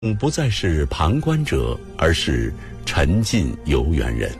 不再是旁观者，而是沉浸游园人。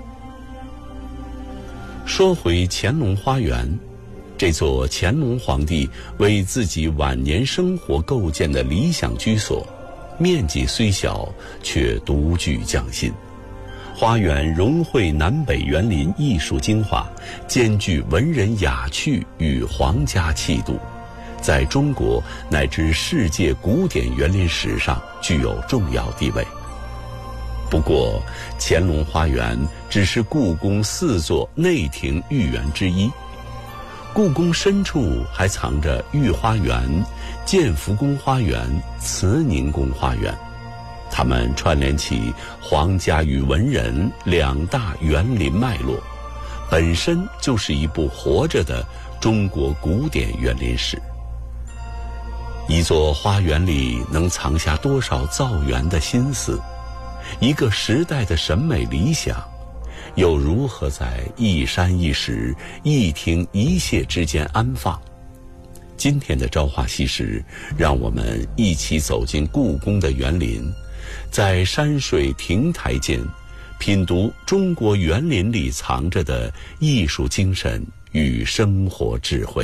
说回乾隆花园，这座乾隆皇帝为自己晚年生活构建的理想居所，面积虽小，却独具匠心。花园融汇南北园林艺术精华，兼具文人雅趣与皇家气度，在中国乃至世界古典园林史上具有重要地位。不过，乾隆花园只是故宫4座内廷御园之一，故宫深处还藏着御花园、建福宫花园、慈宁宫花园，它们串联起皇家与文人2大园林脉络，本身就是一部活着的中国古典园林史。一座花园里能藏下多少造园的心思，一个时代的审美理想，又如何在一山一石、一亭一榭之间安放？今天的朝花夕拾，让我们一起走进故宫的园林，在山水亭台间品读中国园林里藏着的艺术精神与生活智慧。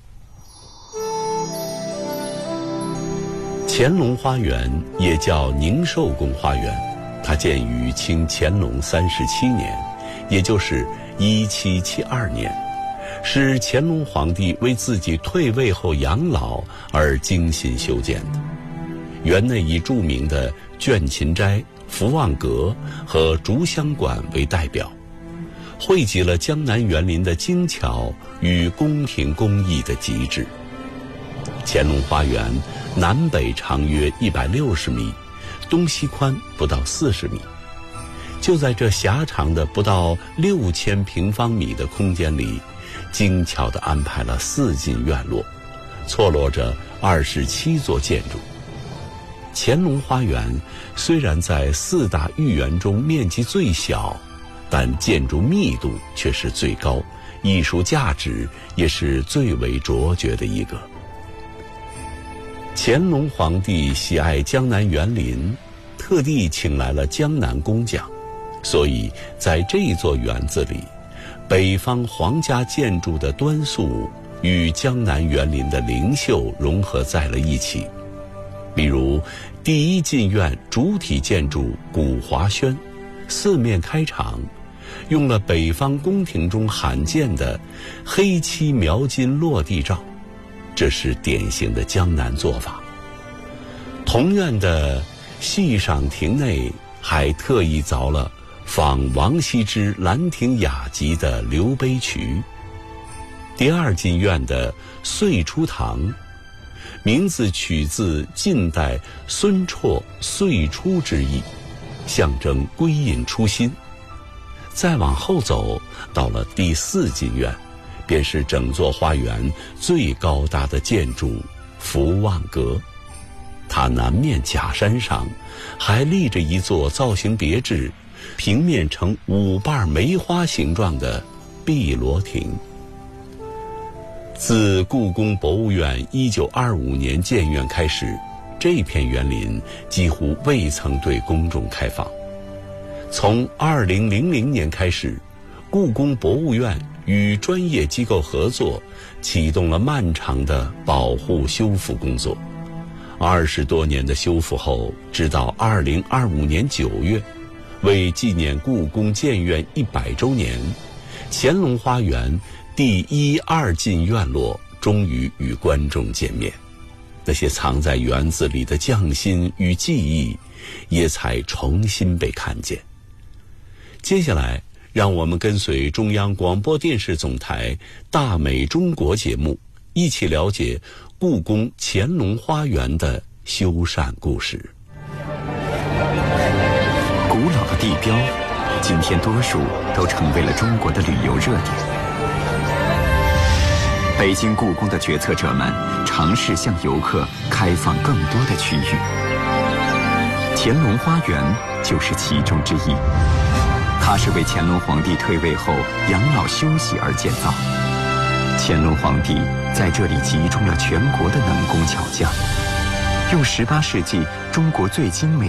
乾隆花园也叫宁寿宫花园，它建于清乾隆37年，也就是1772年，是乾隆皇帝为自己退位后养老而精心修建的。园内以著名的倦勤斋、福望阁和竹香馆为代表，汇集了江南园林的精巧与宫廷工艺的极致。乾隆花园南北长约160米，东西宽不到40米。就在这狭长的不到6000平方米的空间里，精巧地安排了4进院落，错落着27座建筑。乾隆花园虽然在4大御园中面积最小，但建筑密度却是最高，艺术价值也是最为卓绝的一个。乾隆皇帝喜爱江南园林，特地请来了江南工匠，所以在这座园子里，北方皇家建筑的端肃与江南园林的灵秀融合在了一起。比如第1进院主体建筑古华轩，4面开场，用了北方宫廷中罕见的黑漆描金落地罩，这是典型的江南做法。同院的戏赏亭内还特意凿了仿王羲之《兰亭雅集》的留碑渠。第2进院的岁初堂，名字取自晋代孙绰岁初之意，象征归隐初心。再往后走，到了第4进院，便是整座花园最高大的建筑福望阁。它南面假山上还立着一座造型别致、平面呈5瓣梅花形状的碧螺亭。自故宫博物院1925年建院开始，这片园林几乎未曾对公众开放。从2000年开始，故宫博物院与专业机构合作，启动了漫长的保护修复工作。20多年的修复后，直到2025年9月，为纪念故宫建院100周年，乾隆花园第1、2进院落终于与观众见面，那些藏在园子里的匠心与技艺也才重新被看见。接下来，让我们跟随中央广播电视总台大美中国节目，一起了解故宫乾隆花园的修缮故事。 古老的地标，今天多数都成为了中国的旅游热点。北京故宫的决策者们尝试向游客开放更多的区域，乾隆花园就是其中之一。它是为乾隆皇帝退位后养老休息而建造。乾隆皇帝在这里集中了全国的能工巧匠，用18世纪中国最精美